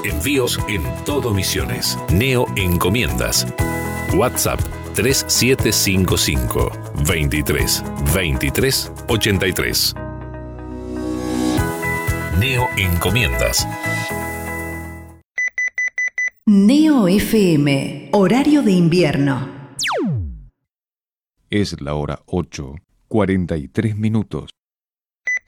Envíos en todo Misiones. Neo Encomiendas. WhatsApp 3755 23 23 83. Neo Encomiendas. Neo FM, horario de invierno. Es la hora 8:43.